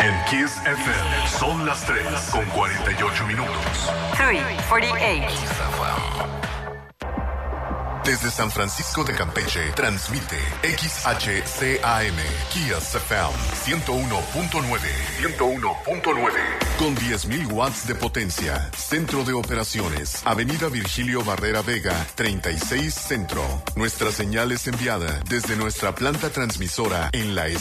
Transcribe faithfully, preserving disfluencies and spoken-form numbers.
En Kiss F M son las tres con cuarenta y ocho minutos. tres cuarenta y ocho. Desde San Francisco de Campeche, transmite X H C A M, Kiss F M, ciento uno punto nueve. ciento uno punto nueve. Con diez mil watts de potencia. Centro de operaciones. Avenida Virgilio Barrera Vega, treinta y seis Centro. Nuestra señal es enviada desde nuestra planta transmisora en la